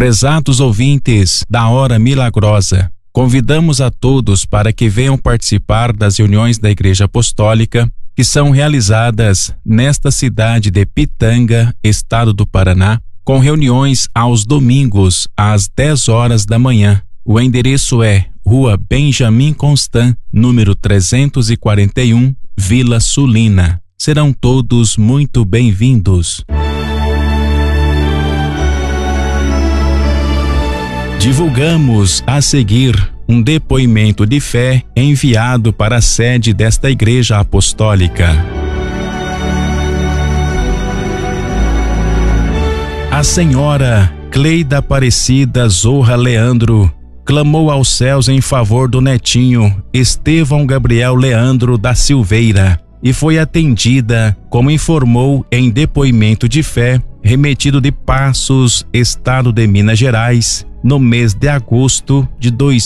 Prezados ouvintes da Hora Milagrosa, convidamos a todos para que venham participar das reuniões da Igreja Apostólica que são realizadas nesta cidade de Pitanga, estado do Paraná, com reuniões aos domingos às 10 horas da manhã. O endereço é Rua Benjamin Constant, número 341, Vila Sulina. Serão todos muito bem-vindos. Divulgamos a seguir um depoimento de fé enviado para a sede desta Igreja Apostólica. A senhora Cleida Aparecida Zorra Leandro clamou aos céus em favor do netinho Estevão Gabriel Leandro da Silveira e foi atendida, como informou em depoimento de fé remetido de Passos, estado de Minas Gerais, no mês de agosto de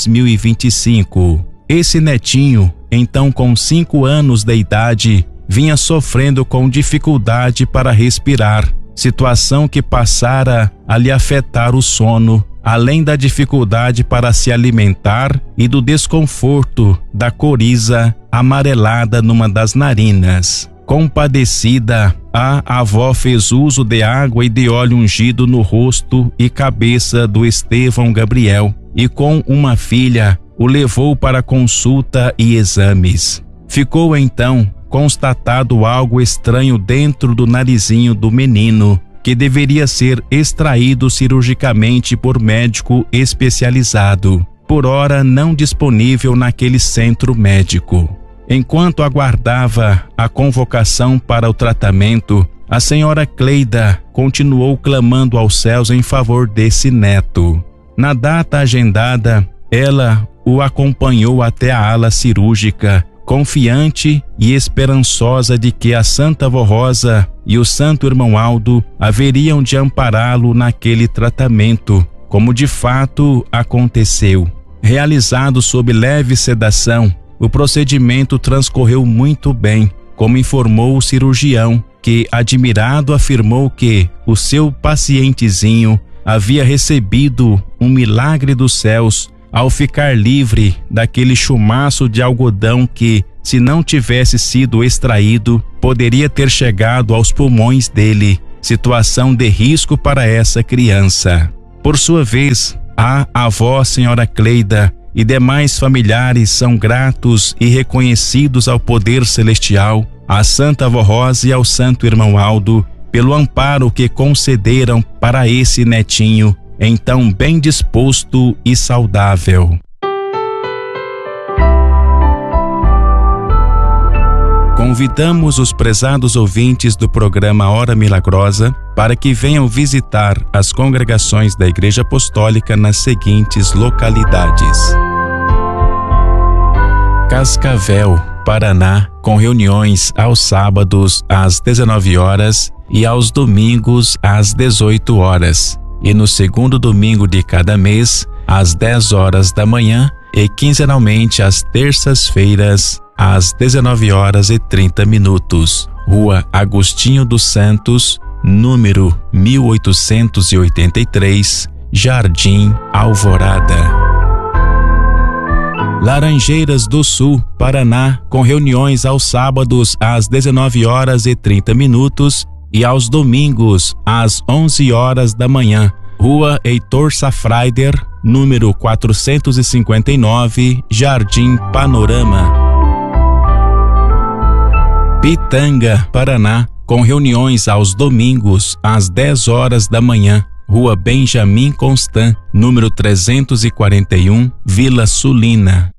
2025. Esse netinho, então com 5 anos de idade, vinha sofrendo com dificuldade para respirar, situação que passara a lhe afetar o sono, além da dificuldade para se alimentar e do desconforto da coriza amarelada numa das narinas. Compadecida, a avó fez uso de água e de óleo ungido no rosto e cabeça do Estevão Gabriel e com uma filha o levou para consulta e exames. Ficou então constatado algo estranho dentro do narizinho do menino, que deveria ser extraído cirurgicamente por médico especializado, por ora não disponível naquele centro médico. Enquanto aguardava a convocação para o tratamento, a senhora Cleida continuou clamando aos céus em favor desse neto. Na data agendada, ela o acompanhou até a ala cirúrgica, confiante e esperançosa de que a Santa Vó Rosa e o Santo Irmão Aldo haveriam de ampará-lo naquele tratamento, como de fato aconteceu. Realizado sob leve sedação, o procedimento transcorreu muito bem, como informou o cirurgião, que, admirado, afirmou que o seu pacientezinho havia recebido um milagre dos céus ao ficar livre daquele chumaço de algodão que, se não tivesse sido extraído, poderia ter chegado aos pulmões dele, situação de risco para essa criança. Por sua vez, a avó senhora Cleida e demais familiares são gratos e reconhecidos ao poder celestial, à Santa Vó Rosa e ao Santo Irmão Aldo, pelo amparo que concederam para esse netinho, então bem disposto e saudável. Convidamos os prezados ouvintes do programa Hora Milagrosa para que venham visitar as congregações da Igreja Apostólica nas seguintes localidades: Cascavel, Paraná, com reuniões aos sábados às 19 horas e aos domingos às 18 horas. E no segundo domingo de cada mês, às 10 horas da manhã e quinzenalmente às terças-feiras, às 19 horas e 30 minutos. Rua Agostinho dos Santos, número 1883, Jardim Alvorada. Laranjeiras do Sul, Paraná, com reuniões aos sábados às 19 horas e 30 minutos e aos domingos às 11 horas da manhã. Rua Heitor Safraider, número 459, Jardim Panorama. Pitanga, Paraná, com reuniões aos domingos às 10 horas da manhã. Rua Benjamin Constant, número 341, Vila Sulina.